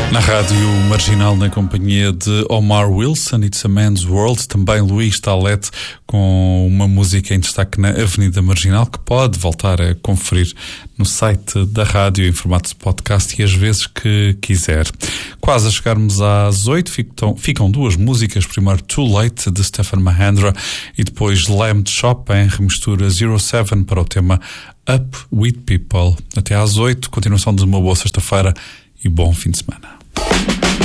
Na Rádio Marginal, na companhia de Omar Wilson, It's a Man's World, também Luís Talete, com uma música em destaque na Avenida Marginal, que pode voltar a conferir no site da rádio em formato de podcast e às vezes que quiser. Quase a chegarmos às 8, ficam duas músicas. Primeiro Too Late, de Stefan Mahendra, e depois Lamb Shop, em remistura 07 para o tema Up With People. Até às 8, continuação de uma boa sexta-feira e bom fim de semana.